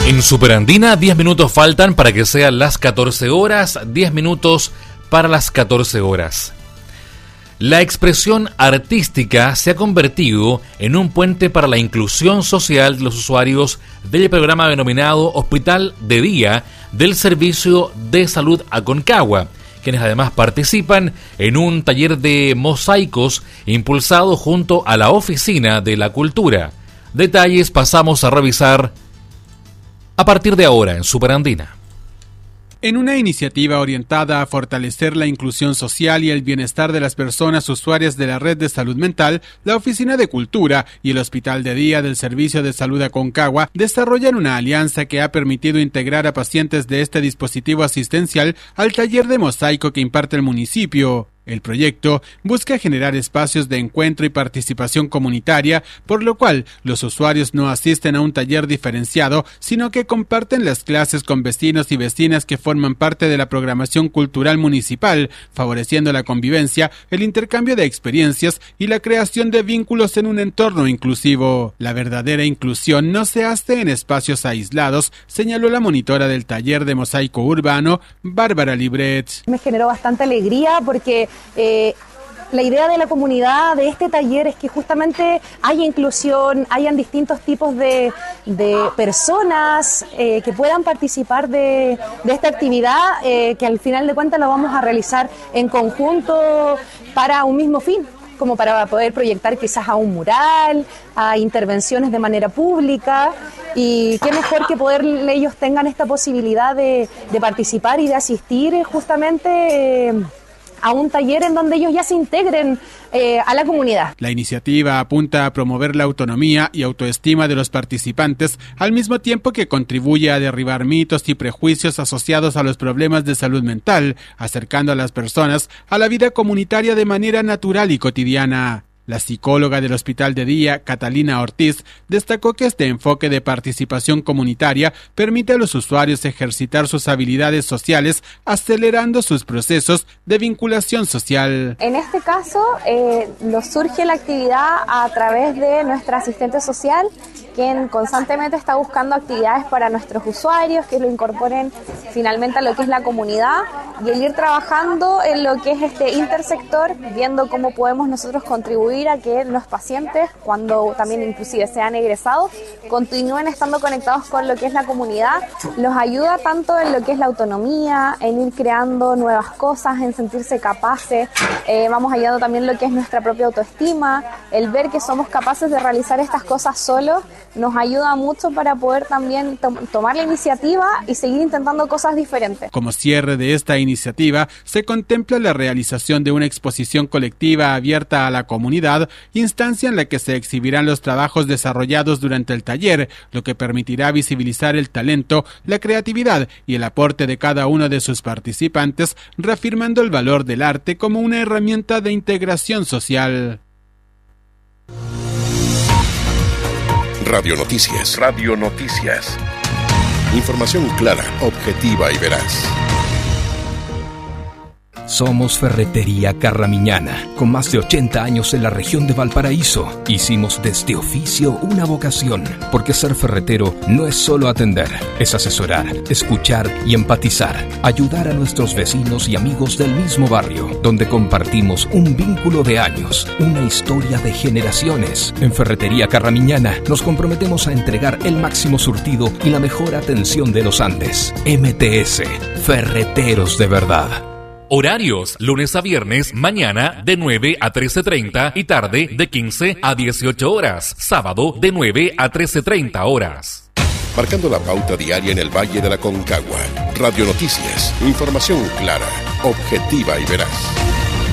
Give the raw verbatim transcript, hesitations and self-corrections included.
En Superandina, diez minutos faltan para que sean las catorce horas, diez minutos para las catorce horas. La expresión artística se ha convertido en un puente para la inclusión social de los usuarios del programa denominado Hospital de Día del Servicio de Salud Aconcagua, quienes además participan en un taller de mosaicos impulsado junto a la Oficina de la Cultura. Detalles pasamos a revisar a partir de ahora en Superandina. En una iniciativa orientada a fortalecer la inclusión social y el bienestar de las personas usuarias de la red de salud mental, la Oficina de Cultura y el Hospital de Día del Servicio de Salud Aconcagua desarrollan una alianza que ha permitido integrar a pacientes de este dispositivo asistencial al taller de mosaico que imparte el municipio. El proyecto busca generar espacios de encuentro y participación comunitaria, por lo cual los usuarios no asisten a un taller diferenciado, sino que comparten las clases con vecinos y vecinas que forman parte de la programación cultural municipal, favoreciendo la convivencia, el intercambio de experiencias y la creación de vínculos en un entorno inclusivo. La verdadera inclusión no se hace en espacios aislados, señaló la monitora del taller de mosaico urbano, Bárbara Libret. Me generó bastante alegría porque Eh, la idea de la comunidad de este taller es que justamente haya inclusión, hayan distintos tipos de, de personas eh, que puedan participar de, de esta actividad, eh, que al final de cuentas lo vamos a realizar en conjunto para un mismo fin, como para poder proyectar quizás a un mural, a intervenciones de manera pública, y qué mejor que poder ellos tengan esta posibilidad de, de participar y de asistir justamente eh, a un taller en donde ellos ya se integren eh, a la comunidad. La iniciativa apunta a promover la autonomía y autoestima de los participantes, al mismo tiempo que contribuye a derribar mitos y prejuicios asociados a los problemas de salud mental, acercando a las personas a la vida comunitaria de manera natural y cotidiana. La psicóloga del Hospital de Día, Catalina Ortiz, destacó que este enfoque de participación comunitaria permite a los usuarios ejercitar sus habilidades sociales, acelerando sus procesos de vinculación social. En este caso, eh, nos surge la actividad a través de nuestra asistente social, quien constantemente está buscando actividades para nuestros usuarios, que lo incorporen finalmente a lo que es la comunidad, y el ir trabajando en lo que es este intersector, viendo cómo podemos nosotros contribuir a que los pacientes, cuando también inclusive sean egresados, continúen estando conectados con lo que es la comunidad. Los ayuda tanto en lo que es la autonomía, en ir creando nuevas cosas, en sentirse capaces. Eh, vamos ayudando también lo que es nuestra propia autoestima, el ver que somos capaces de realizar estas cosas solos, nos ayuda mucho para poder también to- tomar la iniciativa y seguir intentando cosas diferentes. Como cierre de esta iniciativa, se contempla la realización de una exposición colectiva abierta a la comunidad, instancia en la que se exhibirán los trabajos desarrollados durante el taller, lo que permitirá visibilizar el talento, la creatividad y el aporte de cada uno de sus participantes, reafirmando el valor del arte como una herramienta de integración social. Radio Noticias. Radio Noticias. Información clara, objetiva y veraz. Somos Ferretería Carramiñana, con más de ochenta años en la región de Valparaíso. Hicimos de este oficio una vocación, porque ser ferretero no es solo atender, es asesorar, escuchar y empatizar, ayudar a nuestros vecinos y amigos del mismo barrio, donde compartimos un vínculo de años, una historia de generaciones. En Ferretería Carramiñana nos comprometemos a entregar el máximo surtido y la mejor atención de los Andes. M T S, Ferreteros de verdad. Horarios, lunes a viernes, mañana de nueve a trece treinta y tarde de quince a dieciocho horas. Sábado de nueve a trece treinta horas. Marcando la pauta diaria en el Valle de la Aconcagua. Radio Noticias. Información clara, objetiva y veraz.